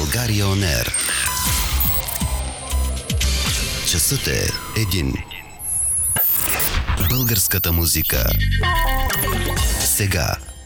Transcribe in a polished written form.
България On Air. Часът е 1. Българската музика. Сега.